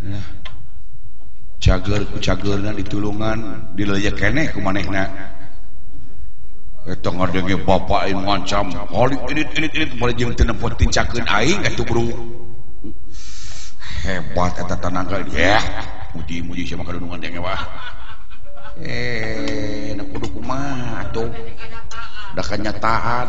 cager ku cagerna ditulungan dilejek keneh ku manehna eta ngadenge bapak aing ngancam halik ini bari jeung teu nempotin cakeun aing atuh bro hebat eta tenaga ya muji-muji sama kadunungan denge wah na kudu kumaha atuh da kenyataan